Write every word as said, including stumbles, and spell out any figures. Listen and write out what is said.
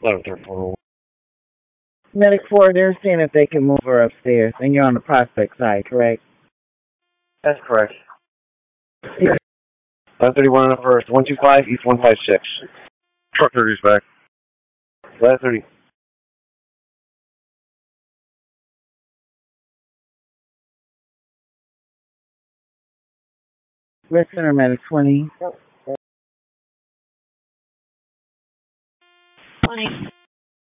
eleven thirty-four. Medic four, they're seeing if they can move her upstairs, and you're on the prospect side, correct? That's correct. eleven thirty-one on the first. one two five, East one five six. Truck thirty's back. eleven thirty. Red Center Medic twenty. twenty.